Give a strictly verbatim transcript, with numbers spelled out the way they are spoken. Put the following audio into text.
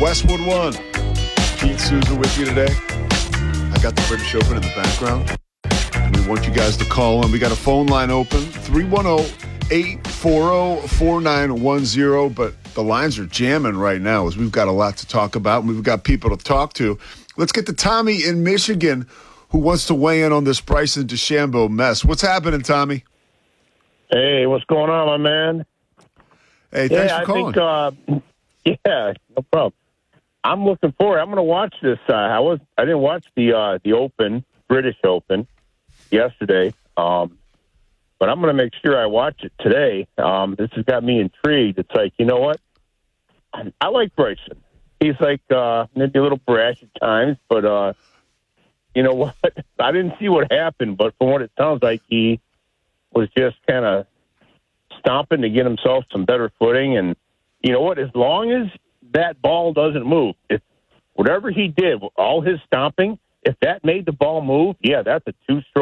Westwood One. Keith Souza with you today. I got the British Open in the background. And we want you guys to call in. We got a phone line open, three one zero, eight four zero, four nine one zero. But the lines are jamming right now as we've got a lot to talk about. And we've got people to talk to. Let's get to Tommy in Michigan who wants to weigh in on this Bryson DeChambeau mess. What's happening, Tommy? Hey, what's going on, my man? Hey, thanks yeah, for calling. I think, uh, yeah, no problem. I'm looking forward. I'm going to watch this. Uh, I was I didn't watch the uh, the Open, British Open, yesterday, um, but I'm going to make sure I watch it today. Um, this has got me intrigued. It's like, you know what? I like Bryson. He's like uh, maybe a little brash at times, but uh, you know what? I didn't see what happened, but from what it sounds like, he was just kind of stomping to get himself some better footing. And you know what? As long as that ball doesn't move, if whatever he did, all his stomping, if that made the ball move, yeah, that's a two-stroke